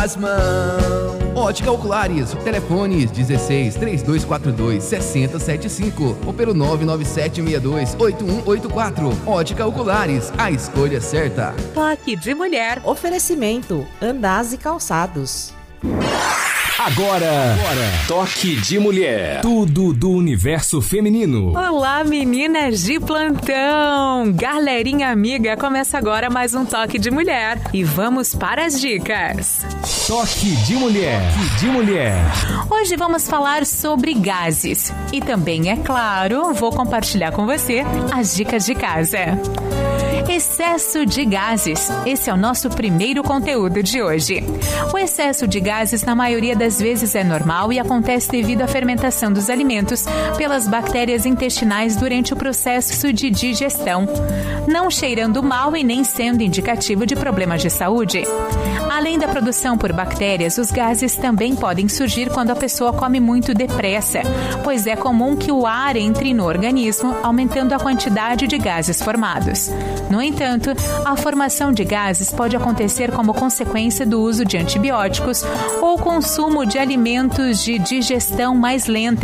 as mãos. Ótica Oculares, telefones 16 3242 6075 ou pelo 99762 8184. Ótica Oculares, a escolha certa. Toque de Mulher. Oferecimento Andaz e Calçados. Agora, Toque de Mulher. Tudo do universo feminino. Olá, meninas de plantão. Galerinha amiga, começa agora mais um Toque de Mulher. E vamos para as dicas. Toque de Mulher. Hoje vamos falar sobre gases. E também, é claro, vou compartilhar com você as dicas de casa. Excesso de gases. Esse é o nosso primeiro conteúdo de hoje. O excesso de gases, na maioria das vezes, é normal e acontece devido à fermentação dos alimentos pelas bactérias intestinais durante o processo de digestão, não cheirando mal e nem sendo indicativo de problemas de saúde. Além da produção por bactérias, os gases também podem surgir quando a pessoa come muito depressa, pois é comum que o ar entre no organismo, aumentando a quantidade de gases formados. No entanto, a formação de gases pode acontecer como consequência do uso de antibióticos ou consumo de alimentos de digestão mais lenta,